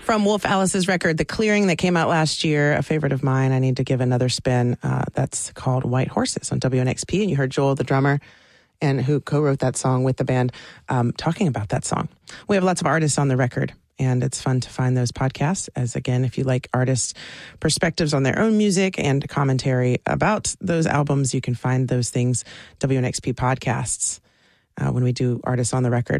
From Wolf Alice's record, The Clearing, that came out last year, a favorite of mine. I need to give another spin. That's called White Horses on WNXP. And you heard Joel, the drummer, and who co-wrote that song with the band, talking about that song. We have lots of artists on the record, and it's fun to find those podcasts. As again, if you like artists' perspectives on their own music and commentary about those albums, you can find those things, WNXP podcasts, when we do Artists on the Record.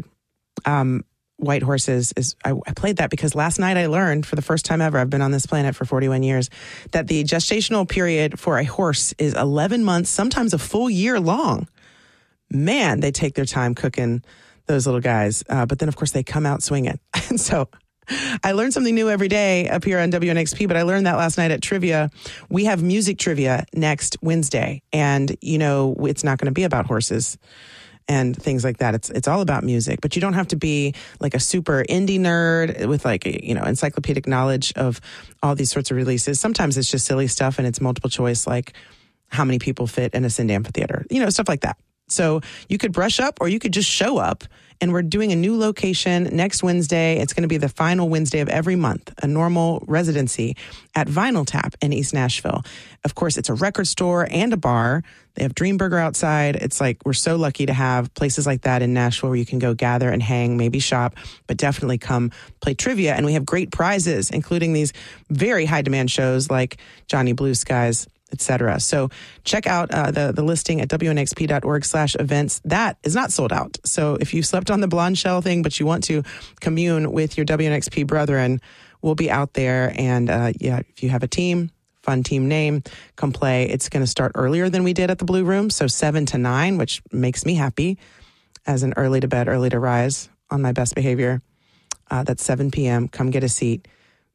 White Horses I played that because last night I learned for the first time ever, I've been on this planet for 41 years, that the gestational period for a horse is 11 months, sometimes a full year long. Man, they take their time cooking those little guys. But then, of course, they come out swinging. And so I learn something new every day up here on WNXP, but I learned that last night at trivia. We have music trivia next Wednesday. And, you know, it's not going to be about horses and things like that. It's all about music, but you don't have to be like a super indie nerd with like, you know, encyclopedic knowledge of all these sorts of releases. Sometimes it's just silly stuff and it's multiple choice, like how many people fit in a Cindy Amphitheater, you know, stuff like that. So you could brush up or you could just show up, and we're doing a new location next Wednesday. It's going to be the final Wednesday of every month, a normal residency at Vinyl Tap in East Nashville. Of course, it's a record store and a bar. They have Dream Burger outside. It's like, we're so lucky to have places like that in Nashville where you can go gather and hang, maybe shop, but definitely come play trivia. And we have great prizes, including these very high demand shows like Johnny Blue Skies, etc. So check out the listing at wnxp.org/events. That is not sold out. So if you slept on the Blonde Shell thing, but you want to commune with your WNXP brethren, we'll be out there. And if you have a team, fun team name, come play. It's going to start earlier than we did at the Blue Room, so 7 to 9, which makes me happy as an early to bed, early to rise on my best behavior. That's 7 p.m. Come get a seat,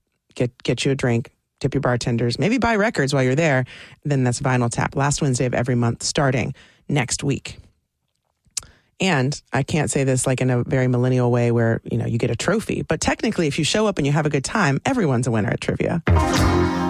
get you a drink, tip your bartenders, maybe buy records while you're there. Then that's Vinyl Tap, last Wednesday of every month, starting next week. And I can't say this like in a very millennial way where, you know, you get a trophy, but technically if you show up and you have a good time, everyone's a winner at trivia.